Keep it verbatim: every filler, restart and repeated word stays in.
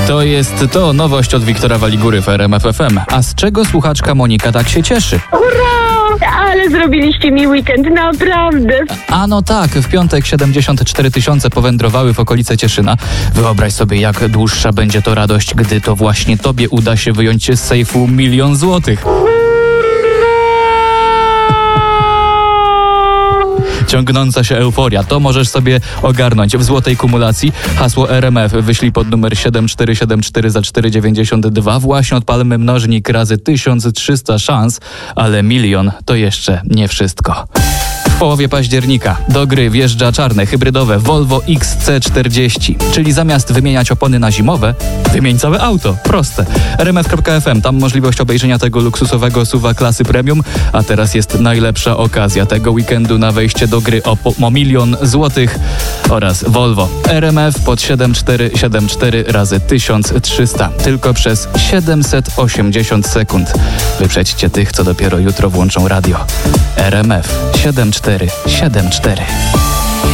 To jest to nowość od Wiktora Waligury w R M F F M. A z czego słuchaczka Monika tak się cieszy? Hurra! Ale zrobiliście mi weekend, naprawdę. A no tak, w piątek siedemdziesiąt cztery tysiące powędrowały w okolice Cieszyna. Wyobraź sobie, jak dłuższa będzie to radość, gdy to właśnie tobie uda się wyjąć z sejfu milion złotych. Ciągnąca się euforia. To możesz sobie ogarnąć w złotej kumulacji. Hasło R M F wyślij pod numer siedem cztery siedem cztery za cztery dziewięćdziesiąt dwa. Właśnie odpalmy mnożnik razy tysiąc trzysta szans, ale milion to jeszcze nie wszystko. W połowie października do gry wjeżdża czarne, hybrydowe Volvo X C czterdzieści. Czyli zamiast wymieniać opony na zimowe, wymień całe auto. Proste. R M F kropka F M. Tam możliwość obejrzenia tego luksusowego suwa klasy premium. A teraz jest najlepsza okazja tego weekendu na wejście do gry o, po, o milion złotych oraz Volvo. R M F pod siedem cztery siedem cztery razy tysiąc trzysta. Tylko przez siedemset osiemdziesiąt sekund. Wyprzedźcie tych, co dopiero jutro włączą radio. R M F siedem cztery siedem cztery.